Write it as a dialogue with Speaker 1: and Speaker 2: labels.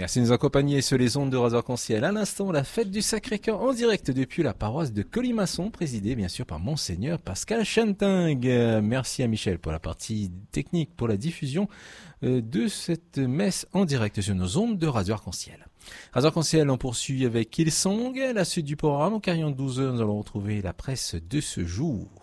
Speaker 1: Merci de nous accompagner sur les ondes de Radio Arc-en-Ciel. À l'instant, la fête du Sacré-Cœur en direct depuis la paroisse de Colimaçon, présidée bien sûr par Monseigneur Pascal Chanting. Merci à Michel pour la partie technique, pour la diffusion de cette messe en direct sur nos ondes de Radio Arc-en-Ciel. Radio Arc-en-Ciel, on poursuit avec Hillsong. La suite du programme, en carrière 12 heures, nous allons retrouver la presse de ce jour.